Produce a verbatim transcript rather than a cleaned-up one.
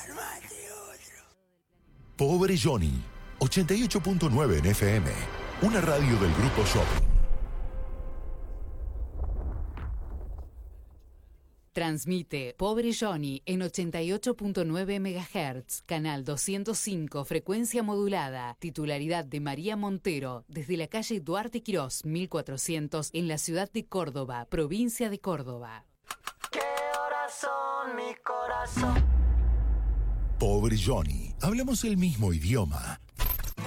Pobre Johnny, ochenta y ocho punto nueve en F M, una radio del Grupo Shopping. Transmite Pobre Johnny en ochenta y ocho punto nueve megahertz, canal doscientos cinco, frecuencia modulada, titularidad de María Montero, desde la calle Duarte Quirós, mil cuatrocientos, en la ciudad de Córdoba, provincia de Córdoba. ¿Qué horas son, mi corazón? Pobre Johnny, hablamos el mismo idioma.